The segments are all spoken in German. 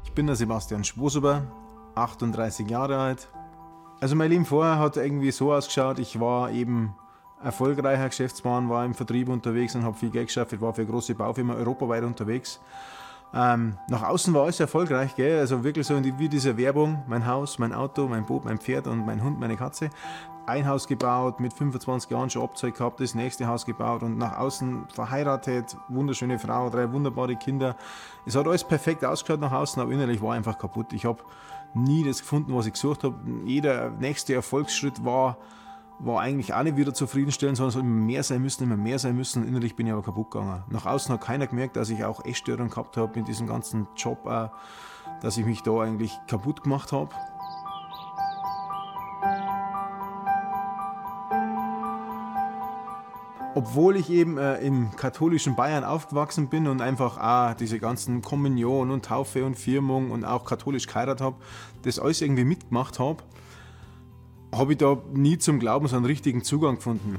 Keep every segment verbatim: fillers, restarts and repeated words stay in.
Ich bin der Sebastian Schwosuber, achtunddreißig Jahre alt. Also mein Leben vorher hat irgendwie so ausgeschaut, ich war eben erfolgreicher Geschäftsmann, war im Vertrieb unterwegs und habe viel Geld geschafft. Ich war für eine große Baufirma europaweit unterwegs. Ähm, nach außen war alles erfolgreich, gell? Also wirklich so wie diese Werbung, mein Haus, mein Auto, mein Boot, mein Pferd und mein Hund, meine Katze. Ein Haus gebaut, mit fünfundzwanzig Jahren schon Abzeug gehabt, das nächste Haus gebaut und nach außen verheiratet, wunderschöne Frau, drei wunderbare Kinder. Es hat alles perfekt ausgeschaut nach außen, aber innerlich war einfach kaputt. Ich habe nie das gefunden, was ich gesucht habe. Jeder nächste Erfolgsschritt war war eigentlich auch nicht wieder zufriedenstellend, sondern es hat immer mehr sein müssen, immer mehr sein müssen. Innerlich bin ich aber kaputt gegangen. Nach außen hat keiner gemerkt, dass ich auch Essstörungen gehabt habe in diesem ganzen Job, auch, dass ich mich da eigentlich kaputt gemacht habe. Obwohl ich eben äh, im katholischen Bayern aufgewachsen bin und einfach auch diese ganzen Kommunion und Taufe und Firmung und auch katholisch geheiratet habe, das alles irgendwie mitgemacht habe, habe ich da nie zum Glauben so einen richtigen Zugang gefunden.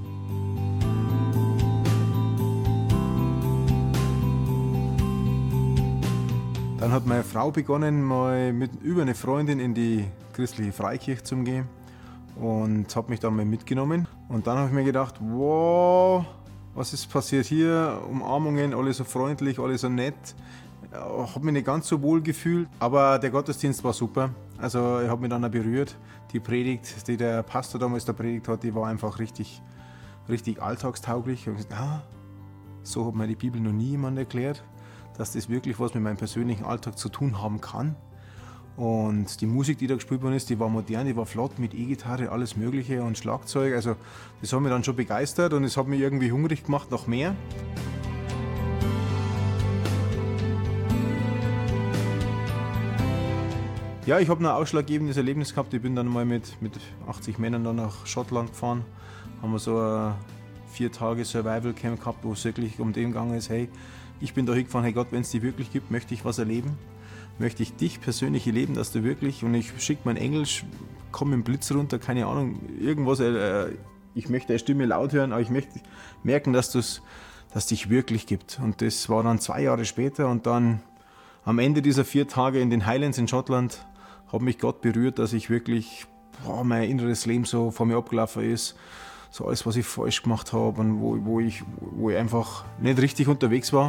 Dann hat meine Frau begonnen, mal mit über eine Freundin in die christliche Freikirche zu gehen und hat mich dann mal mitgenommen. Und dann habe ich mir gedacht, wow, was ist passiert hier? Umarmungen, alle so freundlich, alle so nett. Ich habe mich nicht ganz so wohl gefühlt, aber der Gottesdienst war super. Also er hat mich dann auch berührt. Die Predigt, die der Pastor damals da predigt hat, die war einfach richtig, richtig alltagstauglich. Ich habe gesagt, ah, so hat mir die Bibel noch nie jemand erklärt, dass das wirklich was mit meinem persönlichen Alltag zu tun haben kann. Und die Musik, die da gespielt worden ist, die war modern, die war flott mit E-Gitarre, alles Mögliche und Schlagzeug. Also das hat mich dann schon begeistert und es hat mich irgendwie hungrig gemacht nach mehr. Ja, ich habe ein ausschlaggebendes Erlebnis gehabt. Ich bin dann mal mit, mit achtzig Männern dann nach Schottland gefahren. Haben wir so ein vier Tage Survival Camp gehabt, wo es wirklich um den gegangen ist, hey, ich bin da hingefahren, hey Gott, wenn es dich wirklich gibt, möchte ich was erleben. Möchte ich dich persönlich erleben, dass du wirklich, und ich schicke meinen Engel, komme im Blitz runter, keine Ahnung, irgendwas, äh, ich möchte deine Stimme laut hören, aber ich möchte merken, dass es dass dich wirklich gibt. Und das war dann zwei Jahre später und dann am Ende dieser vier Tage in den Highlands in Schottland hat mich Gott berührt, dass ich wirklich, boah, mein inneres Leben so vor mir abgelaufen ist, so alles, was ich falsch gemacht habe und wo, wo, ich, wo ich einfach nicht richtig unterwegs war.